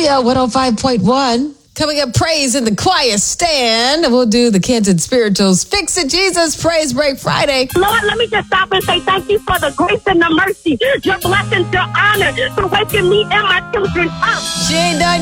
Radio 105.1. Coming up, praise in the choir stand. We'll do the Kids and Spirituals Fix It Jesus Praise Break Friday. Lord, let me just stop and say thank you for the grace and the mercy, your blessings, your honor, for waking me and my children up. She ain't done